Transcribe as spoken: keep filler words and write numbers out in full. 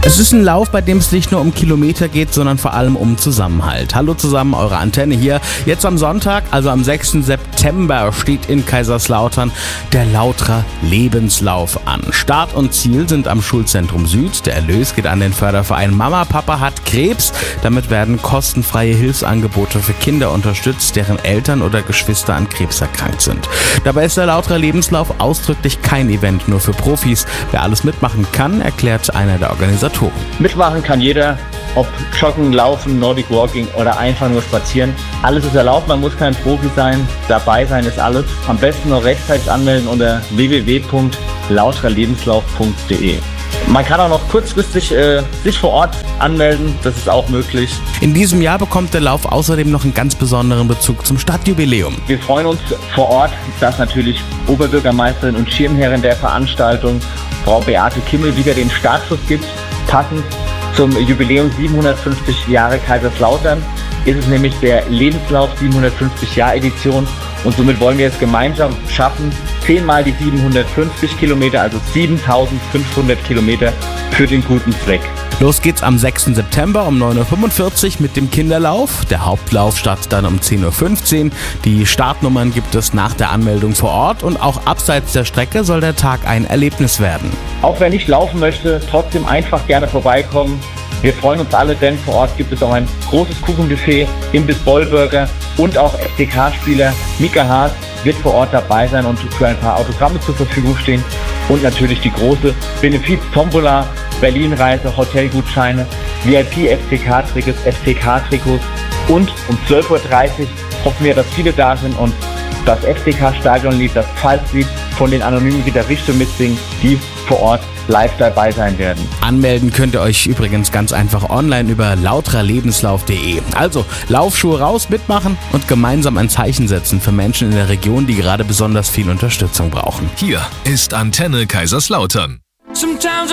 Es ist ein Lauf, bei dem es nicht nur um Kilometer geht, sondern vor allem um Zusammenhalt. Hallo zusammen, eure Antenne hier. Jetzt am Sonntag, also am sechsten September, steht in Kaiserslautern der Lautra Lebenslauf an. Start und Ziel sind am Schulzentrum Süd. Der Erlös geht an den Förderverein Mama, Papa hat Krebs. Damit werden kostenfreie Hilfsangebote für Kinder unterstützt, deren Eltern oder Geschwister an Krebs erkrankt sind. Dabei ist der Lautra Lebenslauf ausdrücklich kein Event nur für Profis. Wer alles mitmachen kann, erklärt einer der Organisatoren. Mitmachen kann jeder, ob Joggen, Laufen, Nordic Walking oder einfach nur spazieren. Alles ist erlaubt, man muss kein Profi sein, dabei sein ist alles. Am besten noch rechtzeitig anmelden unter w w w punkt lautra lebenslauf punkt d e. Man kann auch noch kurzfristig äh, sich vor Ort anmelden, das ist auch möglich. In diesem Jahr bekommt der Lauf außerdem noch einen ganz besonderen Bezug zum Stadtjubiläum. Wir freuen uns vor Ort, dass natürlich Oberbürgermeisterin und Schirmherrin der Veranstaltung, Frau Beate Kimmel, wieder den Startschuss gibt. Passend zum Jubiläum siebenhundertfünfzig Jahre Kaiserslautern ist es nämlich der Lebenslauf siebenhundertfünfzig Jahr Edition und somit wollen wir es gemeinsam schaffen, zehnmal die siebenhundertfünfzig Kilometer, also siebentausendfünfhundert Kilometer für den guten Zweck. Los geht's am sechsten September um neun Uhr fünfundvierzig mit dem Kinderlauf. Der Hauptlauf startet dann um zehn Uhr fünfzehn. Die Startnummern gibt es nach der Anmeldung vor Ort und auch abseits der Strecke soll der Tag ein Erlebnis werden. Auch wer nicht laufen möchte, trotzdem einfach gerne vorbeikommen. Wir freuen uns alle, denn vor Ort gibt es auch ein großes Kuchenbuffet, Imbiss Bollburger und auch F C K-Spieler Mika Haas wird vor Ort dabei sein und für ein paar Autogramme zur Verfügung stehen. Und natürlich die große Benefiz-Tombola, Berlin-Reise, Hotelgutscheine, V I P F C K-Trikots, F C K-Trikots und um zwölf Uhr dreißig hoffen wir, dass viele da sind und das F C K-Stadionlied, das Pfalzlied von den anonymen Gitarristen mitsingen, die vor Ort live dabei sein werden. Anmelden könnt ihr euch übrigens ganz einfach online über lautra lebenslauf punkt d e. Also Laufschuhe raus, mitmachen und gemeinsam ein Zeichen setzen für Menschen in der Region, die gerade besonders viel Unterstützung brauchen. Hier ist Antenne Kaiserslautern. Sometimes